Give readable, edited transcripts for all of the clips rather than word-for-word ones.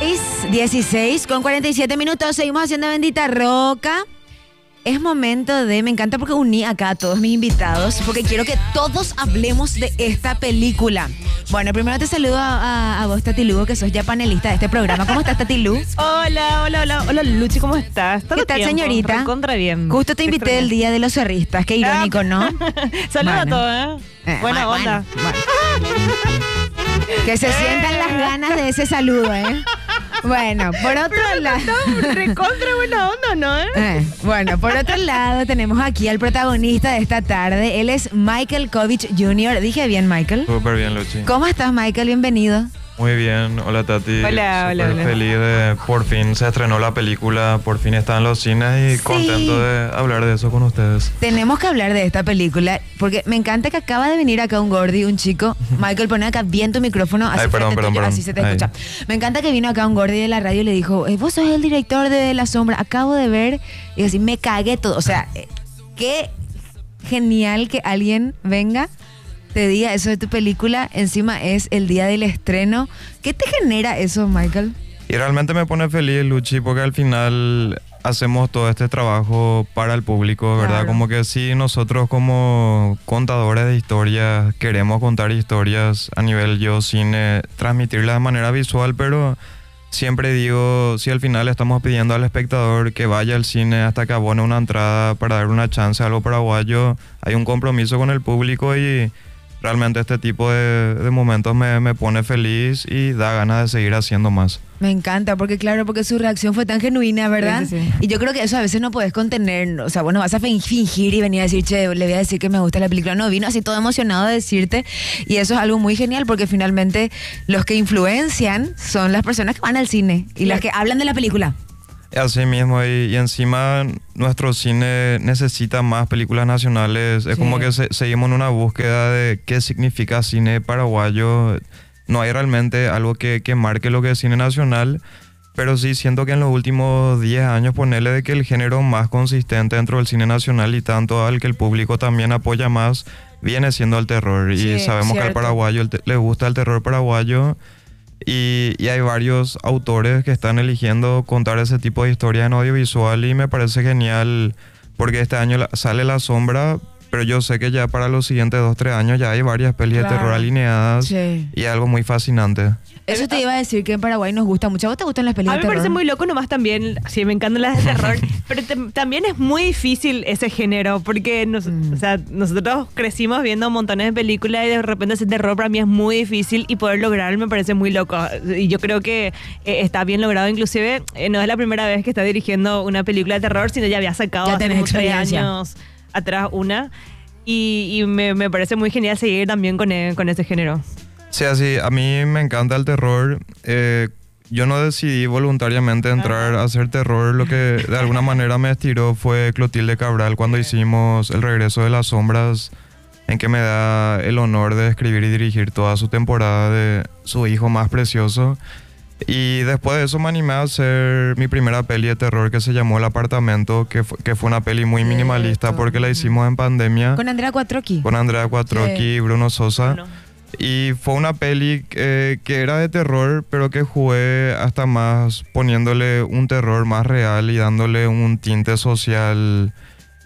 16 con 47 minutos, seguimos haciendo Bendita Roca. Es momento de, me encanta porque uní acá a todos mis invitados, porque quiero que todos hablemos de esta película. Bueno, primero te saludo a vos, Tati Lugo, que sos ya panelista de este programa. ¿Cómo estás, Tati Lu? Hola, Luchi, ¿cómo estás? ¿Qué tal, señorita? Recontra bien. Justo te invité el día de los cerristas, qué irónico, ¿no? Saludos a Bueno. todos, Buena onda. Bueno. Que se sientan las ganas de ese saludo, ¿eh? Bueno, por otro lado... Recontra buena onda, ¿no? Bueno, por otro lado tenemos aquí al protagonista de esta tarde. Él es Michael Kovich Jr. Dije bien, Michael. Súper bien, Luchi. ¿Cómo estás, Michael? Bienvenido. Muy bien, hola Tati. Hola. Feliz de por fin se estrenó la película, por fin está en los cines y Sí. contento de hablar de eso con ustedes. Tenemos que hablar de esta película porque me encanta que acaba de venir acá un gordi, un chico. Michael, pone acá bien tu micrófono, así, Ay, perdón, frente tuyo, perdón. así se te Ay. escucha. Me encanta que vino acá un gordi de la radio y le dijo, vos sos el director de La Sombra, acabo de ver, y así me cagué todo. O sea, qué genial que alguien venga, te diga eso de tu película, encima es el día del estreno. ¿Qué te genera eso, Michael? Y realmente me pone feliz, Luchi, porque al final hacemos todo este trabajo para el público, ¿verdad? Claro. Como que sí, nosotros como contadores de historias queremos contar historias a nivel cine, transmitirlas de manera visual, pero siempre digo, si al final estamos pidiendo al espectador que vaya al cine hasta que abone una entrada para dar una chance a algo paraguayo, hay un compromiso con el público y realmente este tipo de momentos me pone feliz y da ganas de seguir haciendo más. Me encanta, porque claro, porque su reacción fue tan genuina, ¿verdad? Sí. Y yo creo que eso a veces no podés contener, o sea, bueno, vas a fingir y venir a decir, che, le voy a decir que me gusta la película. No, vino así todo emocionado a decirte, y eso es algo muy genial, porque finalmente los que influencian son las personas que van al cine y las que hablan de la película. Así mismo, y encima nuestro cine necesita más películas nacionales. Es Sí. como que seguimos en una búsqueda de qué significa cine paraguayo. No hay realmente algo que marque lo que es cine nacional, pero sí siento que en los últimos 10 años ponerle de que el género más consistente dentro del cine nacional y tanto al que el público también apoya más, viene siendo el terror. Sí, Y sabemos que al cierto. paraguayo le gusta el terror paraguayo. Y hay varios autores que están eligiendo contar ese tipo de historias en audiovisual y me parece genial porque este año sale La Sombra, pero yo sé que ya para los siguientes 2-3 años ya hay varias pelis de Claro. terror alineadas Sí. y algo muy fascinante. Eso te iba a decir que en Paraguay nos gusta mucho. ¿A vos te gustan las A películas mí de me terror? parece muy loco nomás también, sí, me encantan las de terror, pero también es muy difícil ese género, porque o sea, nosotros crecimos viendo montones de películas y de repente ese terror para mí es muy difícil y poder lograrlo me parece muy loco. Y yo creo que está bien logrado, inclusive no es la primera vez que está dirigiendo una película de terror, sino ya había sacado Ya hace tenés unos 3 experiencia. años atrás una. Y me parece muy genial seguir también con ese género. Sí, así, a mí me encanta el terror. Yo no decidí voluntariamente entrar a hacer terror. Lo que de alguna manera me estiró fue Clotilde Cabral cuando hicimos El Regreso de las Sombras, en que me da el honor de escribir y dirigir toda su temporada de Su Hijo Más Precioso. Y después de eso me animé a hacer mi primera peli de terror que se llamó El Apartamento, que fue una peli muy minimalista Cierto. porque la hicimos en pandemia Con Andrea Cuatroqui. con Andrea Cuatrochi Sí. y Bruno Sosa. Bueno. Y fue una peli que era de terror, pero que jugué hasta más poniéndole un terror más real y dándole un tinte social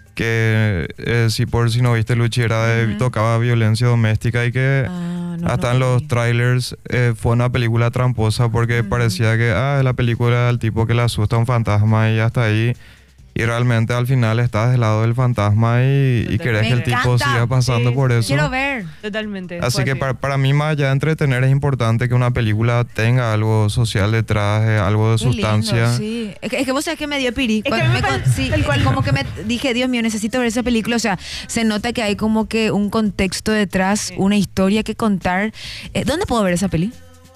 que, si no viste, Luchi, tocaba violencia doméstica y que No, hasta no en los vi. trailers fue una película tramposa porque parecía que es la película del tipo que le asusta un fantasma y hasta ahí. Y realmente al final estás del lado del fantasma y querés que el tipo encanta. siga pasando Sí, por eso. Quiero ver. Totalmente. Así fue que para mí, más allá de entretener, es importante que una película tenga algo social detrás, algo de Qué lindo, sustancia. sí. Es que vos sabés que me dio piri. Es que a mí me parece Sí, tal cual. como que me dije, Dios mío, necesito ver esa película. O sea, se nota que hay como que un contexto detrás, una historia que contar. ¿Dónde puedo ver esa peli?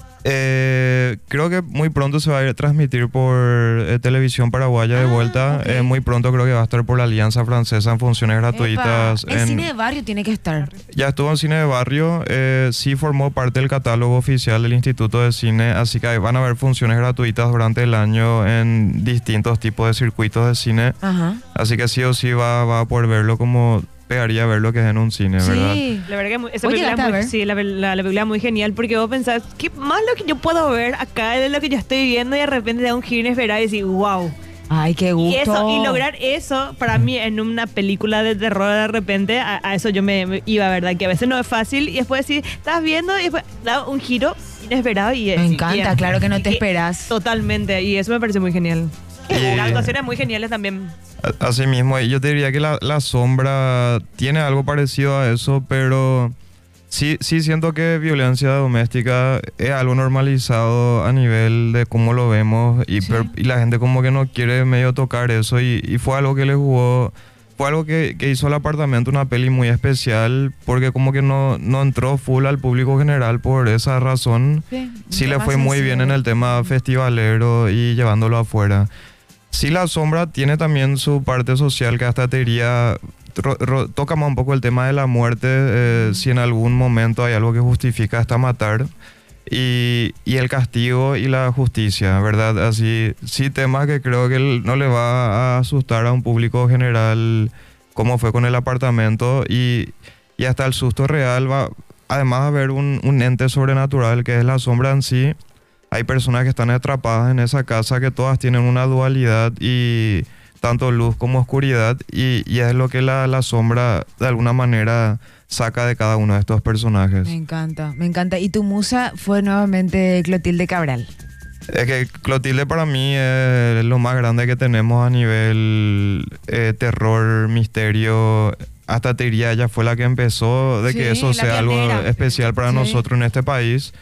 Creo que muy pronto se va a ir a transmitir por televisión paraguaya de vuelta. ok. Muy pronto creo que va a estar por la Alianza Francesa en funciones gratuitas. El cine de barrio tiene que estar. Ya estuvo en Cine de Barrio, sí formó parte del catálogo oficial del Instituto de Cine, así que van a haber funciones gratuitas durante el año en distintos tipos de circuitos de cine. Ajá. Así que sí o sí va a poder verlo como pegaría ver lo que es en un cine, ¿verdad? Sí. La verdad que esa ¿Vos película llegaste a es muy, ver? sí, la película es muy genial porque vos pensás, ¿qué más lo que yo puedo ver acá de lo que yo estoy viendo? Y de repente da un giro inesperado y decís, wow. Ay, qué gusto. Y lograr eso, para mí, en una película de terror, de repente, a eso yo me iba, ¿verdad? Que a veces no es fácil y después decís, estás viendo y después da un giro inesperado y Me encanta, claro que no te y- esperas. Totalmente, y eso me parece muy genial. Y- Las actuaciones muy geniales también. Así mismo, y yo te diría que la sombra tiene algo parecido a eso, pero sí siento que violencia doméstica es algo normalizado a nivel de cómo lo vemos y, Sí. y la gente como que no quiere medio tocar eso y fue algo que le jugó, fue algo que hizo El Apartamento una peli muy especial porque como que no entró full al público general por esa razón. Sí le fue muy bien en el tema festivalero y llevándolo afuera. Sí, La Sombra tiene también su parte social que hasta te diría, toca más un poco el tema de la muerte, si en algún momento hay algo que justifica hasta matar, y el castigo y la justicia, ¿verdad? Así, sí, temas que creo que no le va a asustar a un público general como fue con El Apartamento, y hasta el susto real va, además de haber un ente sobrenatural que es la sombra en sí. Hay personas que están atrapadas en esa casa que todas tienen una dualidad y tanto luz como oscuridad y es lo que la sombra de alguna manera saca de cada uno de estos personajes. Me encanta, me encanta. Y tu musa fue nuevamente Clotilde Cabral. Es que Clotilde para mí es lo más grande que tenemos a nivel terror, misterio. Hasta te diría, ella fue la que empezó de Sí, que eso la sea algo pionera. especial para Sí. nosotros en este país.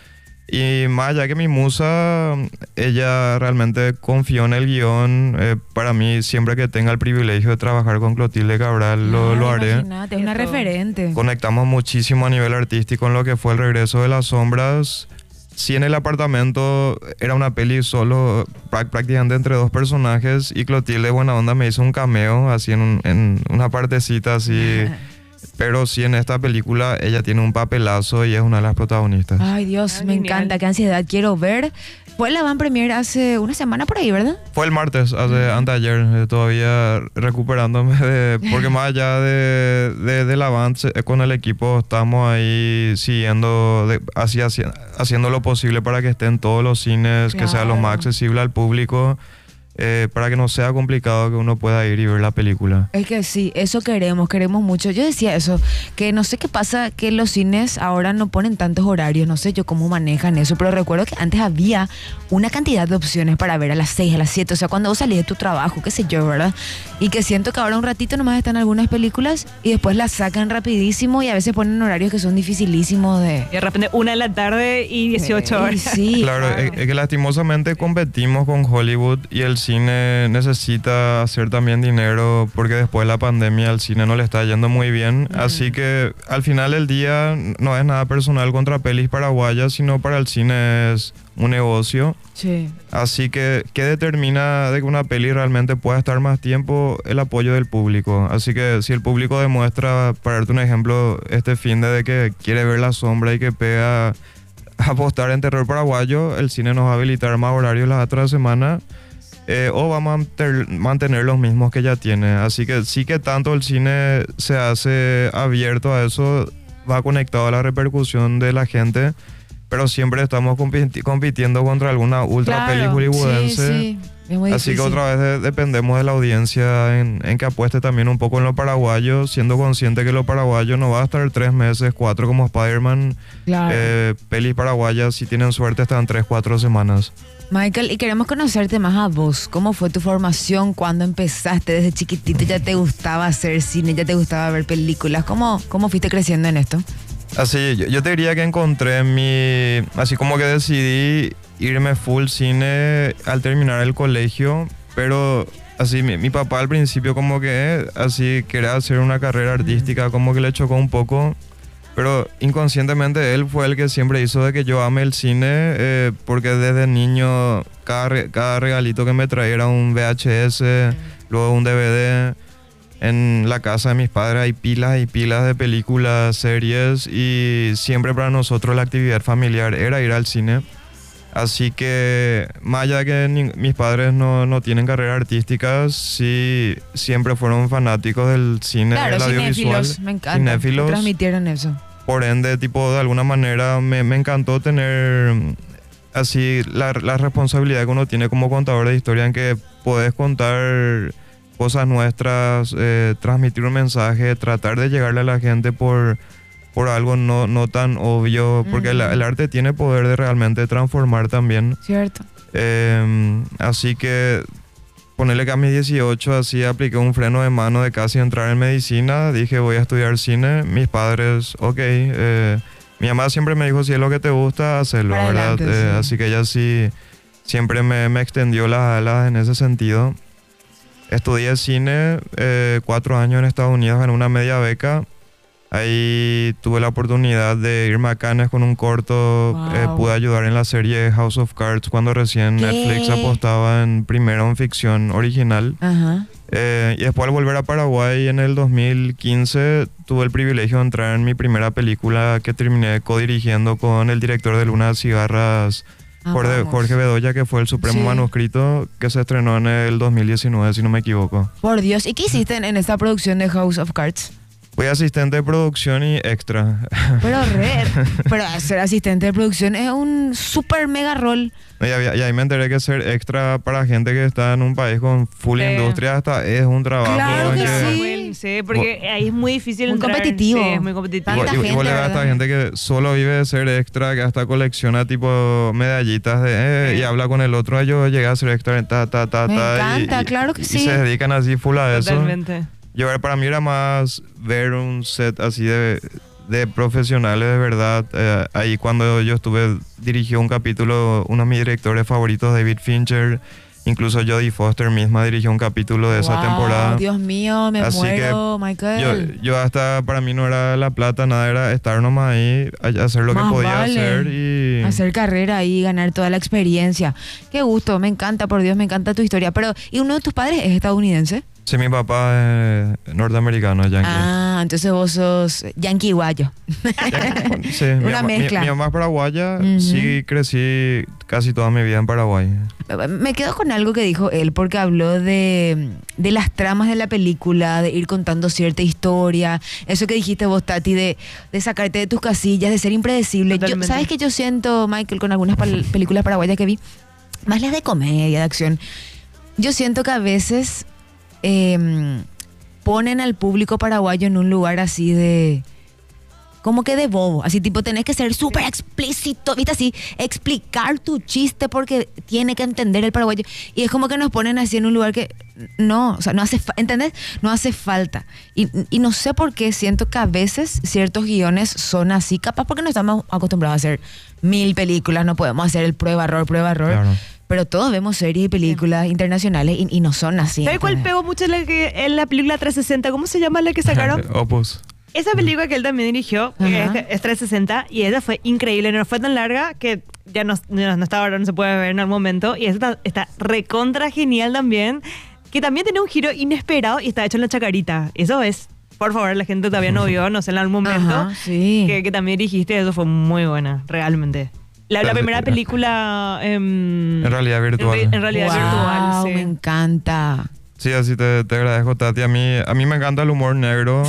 Y más allá que mi musa, ella realmente confió en el guión. Para mí, siempre que tenga el privilegio de trabajar con Clotilde Cabral, lo haré. Imagínate, es una Eso. referente. Conectamos muchísimo a nivel artístico en lo que fue El Regreso de las Sombras. Sí, en El Apartamento era una peli solo, prácticamente entre dos personajes, y Clotilde buena onda me hizo un cameo, así en una partecita así. Pero sí, en esta película ella tiene un papelazo y es una de las protagonistas. Ay, Dios, Ah, me genial. encanta, qué ansiedad, quiero ver. Fue la van premier hace una semana por ahí, ¿verdad? Fue el martes, anteayer, todavía recuperándome porque más allá del avance con el equipo, estamos ahí siguiendo, haciendo lo posible para que estén todos los cines, que sea lo Claro. más accesible al público, para que no sea complicado que uno pueda ir y ver la película. Es que sí, eso queremos mucho. Yo decía eso, que no sé qué pasa, que los cines ahora no ponen tantos horarios, no sé yo cómo manejan eso, pero recuerdo que antes había una cantidad de opciones para ver a las 6, a las 7, o sea, cuando vos salís de tu trabajo, qué sé yo, ¿verdad? Y que siento que ahora un ratito nomás están algunas películas y después las sacan rapidísimo y a veces ponen horarios que son dificilísimos de... Y de repente 1 de la tarde y 18 Y horas. sí, Claro, es que lastimosamente competimos con Hollywood y el cine necesita hacer también dinero porque después de la pandemia al cine no le está yendo muy bien. Así que al final del día no es nada personal contra pelis paraguayas, sino para el cine es un negocio. sí. Así que, ¿qué determina de que una peli realmente pueda estar más tiempo? El apoyo del público. Así que si el público demuestra, para darte un ejemplo, este fin de que quiere ver La Sombra y que pega apostar en terror paraguayo, el cine nos va a habilitar más horarios las otras semanas. O va a mantener los mismos que ya tiene. Así que sí que tanto el cine se hace abierto a eso, va conectado a la repercusión de la gente, pero siempre estamos compitiendo contra alguna ultra peli hollywoodense. Sí, sí. Es muy Así que difícil. otra vez dependemos de la audiencia en que apueste también un poco en lo paraguayo, siendo consciente que lo paraguayo no va a estar 3 meses, 4 como Spider-Man. Claro. Pelis paraguayas, si tienen suerte, están 3, 4 semanas. Michael, y queremos conocerte más a vos. ¿Cómo fue tu formación? ¿Cuándo empezaste? ¿Desde chiquitito ya te gustaba hacer cine? ¿Ya te gustaba ver películas? ¿Cómo fuiste creciendo en esto? Así, yo te diría que encontré así como que decidí irme full cine al terminar el colegio, pero así mi papá al principio como que así quería hacer una carrera artística, como que le chocó un poco. Pero inconscientemente él fue el que siempre hizo de que yo ame el cine, porque desde niño cada regalito que me traía era un VHS, luego un DVD. En la casa de mis padres hay pilas y pilas de películas, series, y siempre para nosotros la actividad familiar era ir al cine. Así que, más allá de que mis padres no tienen carrera artística, sí siempre fueron fanáticos del cine, Claro, del audiovisual. cinéfilos, me encanta. Cinéfilos. Que transmitieron eso. Por ende, tipo, de alguna manera me encantó tener así la responsabilidad que uno tiene como contador de historia, en que podés contar cosas nuestras, transmitir un mensaje, tratar de llegarle a la gente por algo no tan obvio, porque el arte tiene poder de realmente transformar también. Cierto. Así que ponerle que a mis 18 así apliqué un freno de mano de casi entrar en medicina, dije voy a estudiar cine, mis padres, mi mamá siempre me dijo si es lo que te gusta, hazlo, Para ¿verdad? adelante, sí. Así que ella sí siempre me extendió las alas en ese sentido. Estudié cine, 4 años en Estados Unidos, gané una media beca. Ahí tuve la oportunidad de irme a Cannes con un corto. Wow. Pude ayudar en la serie House of Cards cuando recién ¿Qué? Netflix apostaba primero en ficción original. Ajá. Y después, al volver a Paraguay en el 2015, tuve el privilegio de entrar en mi primera película que terminé codirigiendo con el director de Luna de Cigarras, Vamos. Jorge Bedoya, que fue el Supremo Sí. Manuscrito, que se estrenó en el 2019, si no me equivoco. Por Dios. ¿Y qué hiciste en esta producción de House of Cards? Fui asistente de producción y extra. Pero ser asistente de producción es un super mega rol. Y ahí me enteré que ser extra para gente que está en un país con full industria hasta es un trabajo. Claro en que sí. Bueno, sí, porque ahí es muy difícil Muy entrar. competitivo. Sí, es muy competitivo. Tanta Y vos le ves a esta ¿verdad? gente que solo vive de ser extra, que hasta colecciona tipo medallitas y habla con el otro. Yo llegué a ser extra, Me encanta, claro que y sí. se dedican así full a eso. Totalmente. Para mí era más ver un set así de profesionales de verdad. Ahí cuando yo dirigí un capítulo, uno de mis directores favoritos, David Fincher, incluso Jodie Foster misma dirigió un capítulo de esa Wow, temporada. Dios mío, me Así muero, Michael. Yo hasta, para mí no era la plata, nada, era estar nomás ahí, hacer lo que Más podía vale. hacer y... Hacer carrera y ganar toda la experiencia. Qué gusto, me encanta, por Dios, me encanta tu historia. Pero, ¿y uno de tus padres es estadounidense? Sí, mi papá es norteamericano, yankee. Ah, entonces vos sos yankee guayo. Sí, Una mezcla. Mi mamá es paraguaya, Ujú. sí crecí casi toda mi vida en Paraguay. Me quedo con algo que dijo él, porque habló de las tramas de la película, de ir contando cierta historia, eso que dijiste vos, Tati, de sacarte de tus casillas, de ser impredecible. Totalmente. ¿Sabes qué yo siento, Michael, con algunas películas paraguayas que vi? Más las de comedia, de acción. Yo siento que a veces ponen al público paraguayo en un lugar así de... como que de bobo, así tipo tenés que ser súper explícito, viste, así, explicar tu chiste porque tiene que entender el paraguayo. Y es como que nos ponen así en un lugar que no, o sea, no hace ¿entendés? No hace falta. Y no sé por qué siento que a veces ciertos guiones son así, capaz porque no estamos acostumbrados a hacer 1000 películas, no podemos hacer el prueba-error. Claro. Pero todos vemos series y películas internacionales y no son así. ¿Sabes cuál ¿entendés? pegó mucho en la película 360? ¿Cómo se llama la que sacaron? Opus. Esa película que él también dirigió, que Ajá. es 360, y esa fue increíble, no fue tan larga que ya no está ahora, no se puede ver en algún momento, y esa está recontra genial también, que también tiene un giro inesperado y está hecho en la chacarita. Eso es, por favor, la gente todavía no vio, no sé, en algún momento, Ajá, sí. que también dirigiste, eso fue muy buena, realmente. La primera película... En realidad virtual. En realidad Wow, virtual, sí. me encanta. Sí, así te agradezco, Tati. A mí me encanta el humor negro.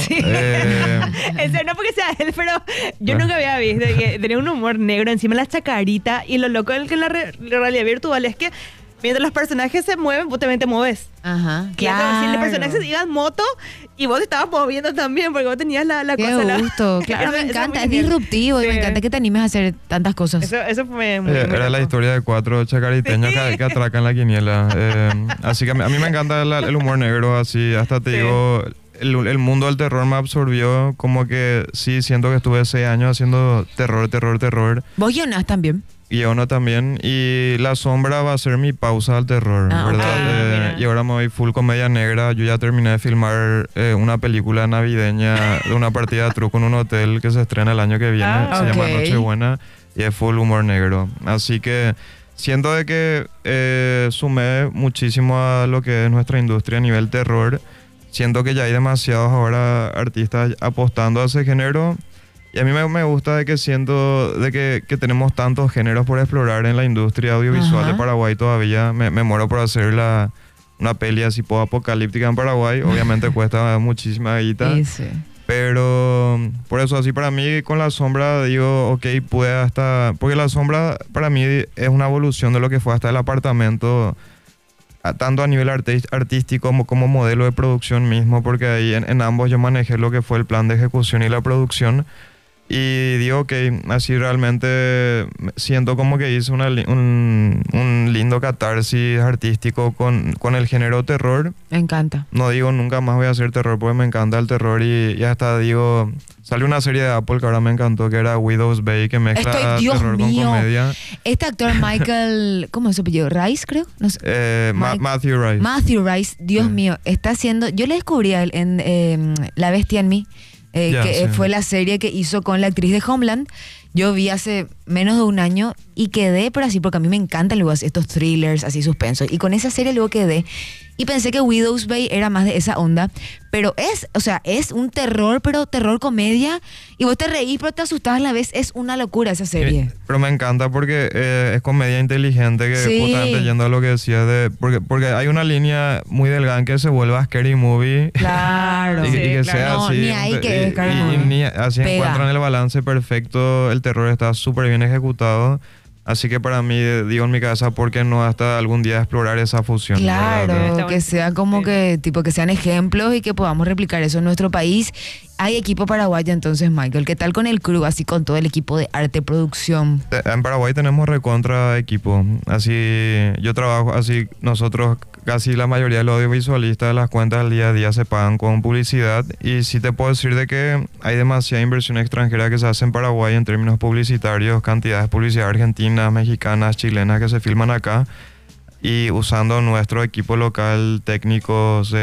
En serio, no porque sea él, pero yo nunca había visto que tenía un humor negro encima de la chacarita. Y lo loco de la realidad virtual es que mientras los personajes se mueven, vos también te mueves. Ajá, Y eso, si el claro. personaje iba en moto y vos te estabas moviendo también porque vos tenías la Qué cosa. gusto, claro, Eso- me eso encanta, muy es genial. disruptivo y me Sí. encanta que te animes a hacer tantas cosas. Eso fue muy Era la loco. historia de 4 chacariteños que atracan la quiniela. Así que a mí me encanta el humor negro, así, hasta te Sí. digo, el mundo del terror me absorbió, como que sí, siento que estuve 6 años haciendo terror. Vos guionás también. Y uno también, y La Sombra va a ser mi pausa al terror, Ah, ¿verdad? ok. Mira. Y ahora me voy full comedia negra. Yo ya terminé de filmar una película navideña de una partida de truco en un hotel que se estrena el año que viene. Ah, se llama ok. Nochebuena y es full humor negro. Así que siento de que sumé muchísimo a lo que es nuestra industria a nivel terror. Siento que ya hay demasiados ahora artistas apostando a ese género. Y a mí me gusta de que siento de que tenemos tantos géneros por explorar en la industria audiovisual de Paraguay todavía. Me muero por hacer una peli así apocalíptica en Paraguay. Obviamente cuesta muchísima guita. Sí. Pero por eso así para mí con La Sombra digo, ok, pude hasta... Porque La Sombra para mí es una evolución de lo que fue hasta El Apartamento, tanto a nivel artístico como modelo de producción mismo, porque ahí en ambos yo manejé lo que fue el plan de ejecución y la producción. Y digo que así realmente siento como que hice un lindo catarsis artístico con el género terror. Me encanta. No digo nunca más voy a hacer terror porque me encanta el terror y hasta digo... Salió una serie de Apple que ahora me encantó que era Widow's Bay, que mezcla terror con comedia. Este actor Michael, ¿cómo es su apellido? Rice, creo. No sé. Matthew Rice. Matthew Rice, Dios mío, está haciendo... Yo le descubrí a él en La Bestia en mí. Fue la serie que hizo con la actriz de Homeland. Yo vi hace menos de un año y quedé por así, porque a mí me encantan luego estos thrillers así suspensos. Y con esa serie luego quedé y pensé que Widow's Bay era más de esa onda. Pero es un terror, pero terror comedia. Y vos te reís, pero te asustás a la vez. Es una locura esa serie. Pero me encanta porque es comedia inteligente, que justamente yendo a lo que decías porque hay una línea muy delgada en que se vuelva scary movie. Claro. y que sea así. Ni ahí que es scary movie. Ni así Pega. Encuentran el balance perfecto. El terror está súper bien ejecutado. Así que para mí, digo en mi cabeza, ¿por qué no hasta algún día explorar esa fusión? Claro, ¿verdad? que sea como que sean ejemplos y que podamos replicar eso en nuestro país. Hay equipo paraguayo entonces, Michael. ¿Qué tal con el crew, así con todo el equipo de arte, producción? En Paraguay tenemos recontra equipo. Así, yo trabajo así, nosotros casi la mayoría de los audiovisualistas de las cuentas al día a día se pagan con publicidad. Y sí te puedo decir de que hay demasiada inversión extranjera que se hace en Paraguay en términos publicitarios, cantidades de publicidad argentinas, mexicanas, chilenas que se filman acá. Y usando nuestro equipo local, técnicos,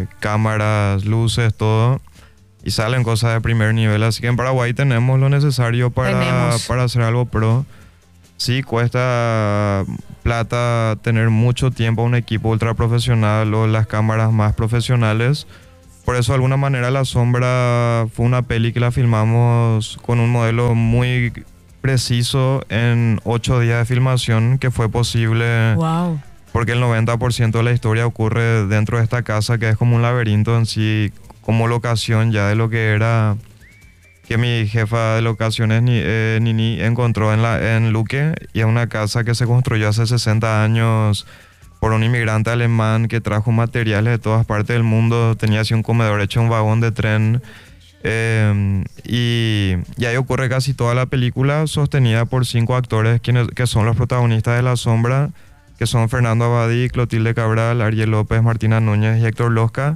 cámaras, luces, todo. Y salen cosas de primer nivel. Así que en Paraguay tenemos lo necesario para hacer algo pro. Sí, cuesta plata tener mucho tiempo un equipo ultra profesional o las cámaras más profesionales. Por eso de alguna manera La Sombra fue una peli que la filmamos con un modelo muy preciso en 8 días de filmación, que fue posible. Wow. Porque el 90% de la historia ocurre dentro de esta casa, que es como un laberinto en sí, como locación ya de lo que era, que mi jefa de locaciones Nini encontró en Luque, y es una casa que se construyó hace 60 años por un inmigrante alemán que trajo materiales de todas partes del mundo. Tenía así un comedor hecho un vagón de tren, y ahí ocurre casi toda la película, sostenida por 5 actores que son los protagonistas de La Sombra, que son Fernando Abadí, Clotilde Cabral, Ariel López, Martina Núñez y Héctor Losca.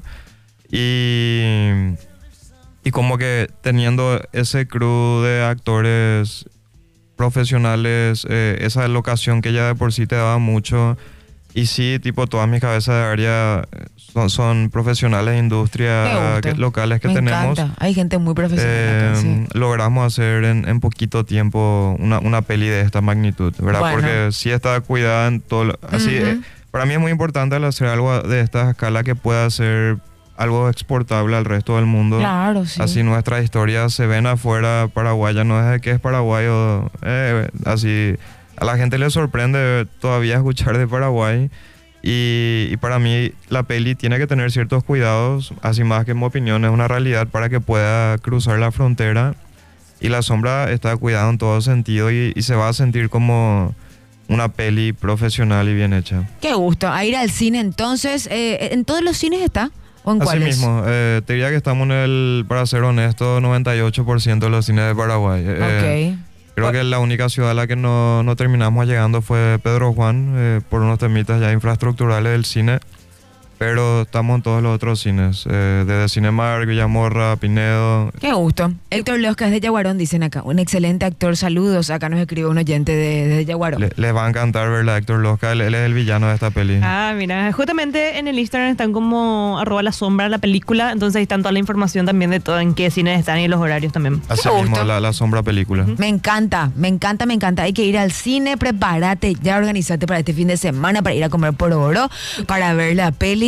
Y como que teniendo ese crew de actores profesionales, esa locación que ya de por sí te daba mucho. Y sí, tipo, todas mis cabezas de área son profesionales de industria locales que tenemos. Encanta. Hay gente muy profesional acá, sí. Logramos hacer en poquito tiempo una peli de esta magnitud, ¿verdad? Bueno. Porque sí está cuidada en todo. Así, para mí es muy importante al hacer algo de esta escala que pueda ser algo exportable al resto del mundo. Claro, sí. Así nuestras historias se ven afuera paraguaya, no es de que es paraguayo, así a la gente le sorprende todavía escuchar de Paraguay, y para mí la peli tiene que tener ciertos cuidados, así más que en mi opinión es una realidad para que pueda cruzar la frontera, y La Sombra está cuidado en todo sentido y se va a sentir como una peli profesional y bien hecha. Qué gusto. A ir al cine entonces. ¿En todos los cines está? ¿O en Así cuáles? mismo, te diría que estamos en el, para ser honesto, 98% de los cines de Paraguay. Ok. Creo que la única ciudad a la que no terminamos llegando fue Pedro Juan, por unos temitas ya infraestructurales del cine. Pero estamos en todos los otros cines, desde Cinemark, Villamorra, Pinedo. Qué gusto. Héctor Losca es de Yaguarón, dicen acá. Un excelente actor, saludos. Acá nos escribe un oyente de Yaguarón. Les va a encantar verla a Héctor Losca, él es el villano de esta peli. Ah, mira, justamente en el Instagram están como @lasombra la película, entonces ahí están toda la información también de todo, en qué cines están y los horarios también. Así Qué mismo, gusto. la Sombra película. Me encanta, me encanta, me encanta. Hay que ir al cine, prepárate, ya organizate para este fin de semana, para ir a comer por oro, para ver la peli.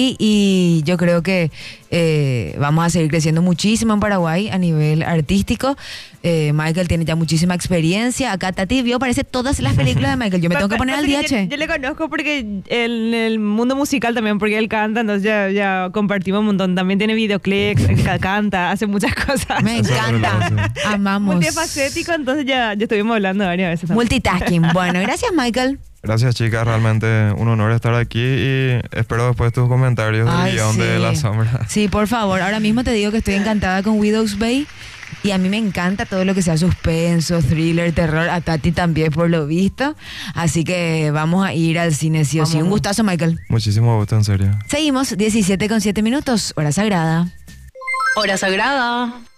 sí, y yo creo que vamos a seguir creciendo muchísimo en Paraguay a nivel artístico. Michael tiene ya muchísima experiencia. Acá Tati vio, parece todas las películas de Michael. Yo me tengo que poner al día, che. Yo le conozco porque en el mundo musical también, porque él canta, entonces ya compartimos un montón. También tiene videoclips, canta, hace muchas cosas. Me encanta. Amamos. Multifacético, entonces ya estuvimos hablando varias veces también. Multitasking. Bueno, gracias, Michael. Gracias, chicas. Realmente un honor estar aquí y espero después tus comentarios del guión de La Sombra. Sí, por favor. Ahora mismo te digo que estoy encantada con Widow's Bay y a mí me encanta todo lo que sea suspenso, thriller, terror. A Tati también, por lo visto. Así que vamos a ir al cine sí o sí. Un gustazo, Michael. Muchísimo gusto, en serio. Seguimos, 17:07, hora sagrada. Hora sagrada.